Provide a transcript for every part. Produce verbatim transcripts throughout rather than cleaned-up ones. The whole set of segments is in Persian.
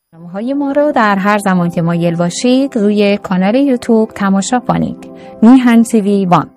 برنامه‌های ما رو در هر زمان که مایل باشید روی کانال یوتیوب تماشا کنید. میهن تیوی وان.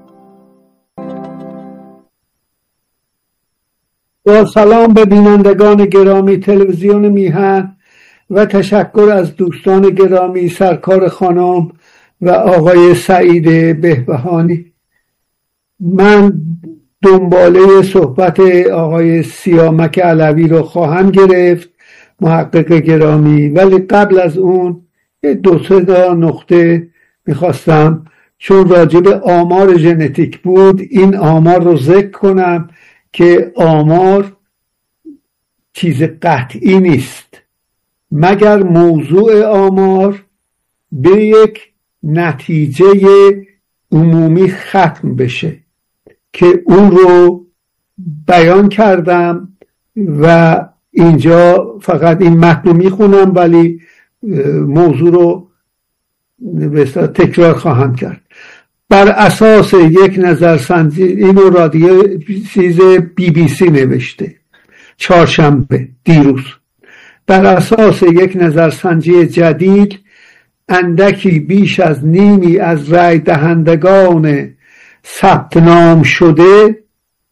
با سلام به بینندگان گرامی تلویزیون میهن و تشکر از دوستان گرامی سرکار خانم و آقای سعید بهبهانی. من دنباله صحبت آقای سیامک علوی رو خواهم گرفت، محقق گرامی، ولی قبل از اون دو سه تا نقطه میخواستم، چون راجع به آمار ژنتیک بود، این آمار رو ذکر کنم که آمار چیز قطعی نیست مگر موضوع آمار به یک نتیجه عمومی ختم بشه که اون رو بیان کردم و اینجا فقط این متن رو میخونم ولی موضوع رو تکرار خواهم کرد. بر اساس یک نظرسنجی، اینو رادیو چیز بی بی سی نوشته چهارشنبه دیروز، بر اساس یک نظرسنجی جدید اندکی بیش از نیمی از رای دهندگان ثبت نام شده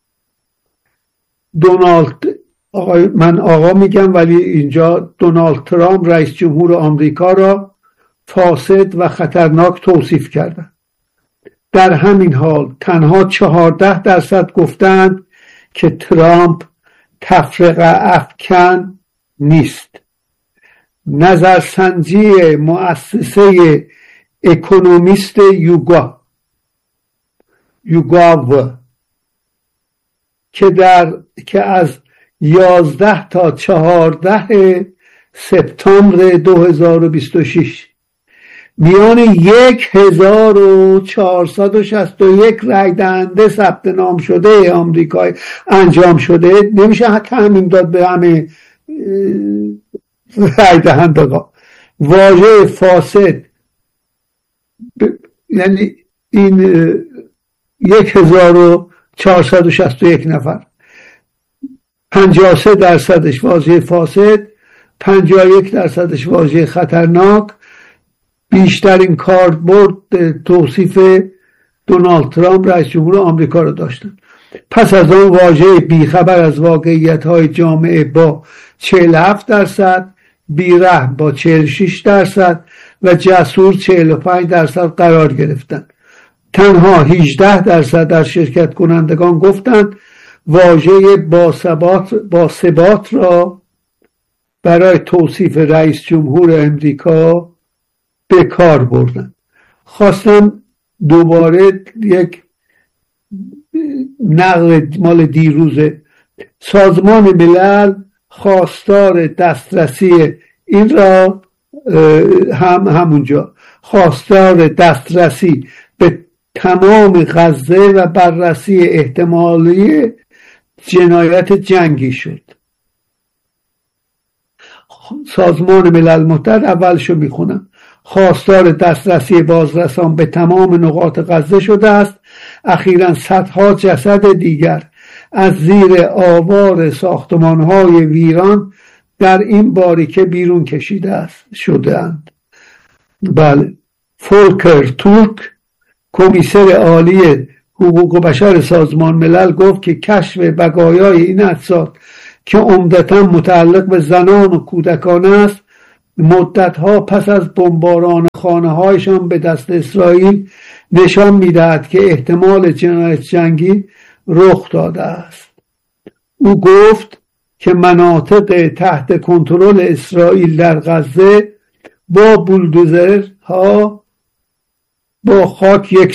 دونالد آقای من آقا میگم ولی اینجا دونالد ترامپ رئیس جمهور آمریکا را فاسد و خطرناک توصیف کردند. در همین حال تنها چهارده درصد گفتند که ترامپ تفرقه افکن نیست. نظرسنجی مؤسسه اکونومیست یوگا یوگاو که در که از یازده تا چهارده سپتامبر دو هزار و بیست و شش میان یک هزار و چهارصد و شصت و یک رای دهنده ثبت نام شده آمریکایی انجام شده. نمیشه تعمیم داد به همه رای دهندگان. واژه فاسد ب... یعنی این یک هزار و چهارصد و شصت و یک نفر، پنجاه و سه درصدش واژه فاسد، پنجاه و یک درصدش واژه خطرناک. بیشترین کاربرد توصیف دونالد ترامپ رئیس جمهور آمریکا رو داشتن. پس از آن واژه بیخبر از واقعیت‌های جامعه با چهل و هفت درصد، بی‌رحم با چهل و شش درصد و جسور چهل و پنج درصد قرار گرفتند. تنها هجده درصد در شرکت کنندگان گفتند واژه باثبات باثبات را برای توصیف رئیس جمهور آمریکا به کار بردن. خواستم دوباره یک نقل مال دیروزه. سازمان ملل خواستار دسترسی این را هم همونجا خواستار دسترسی به تمام غزه و بررسی احتمالی جنایت جنگی شد. سازمان ملل متحد اولشو میخونم. خواستار دسترسی بازرسان به تمام نقاط غزه شده است. اخیراً صدها جسد دیگر از زیر آوار ساختمان‌های ویران در این باریکه بیرون کشیده است شده‌اند. بله، فولکر تورک، کمیسر عالی حقوق بشر سازمان ملل، گفت که کشف بقایای این اجساد که عمدتاً متعلق به زنان و کودکان است مدتها پس از بمباران خانه‌هایشان به دست اسرائیل نشان می‌دهد که احتمال جنایت جنگی رخ داده است. او گفت که مناطق تحت کنترل اسرائیل در غزه با بولدوزرها با خاک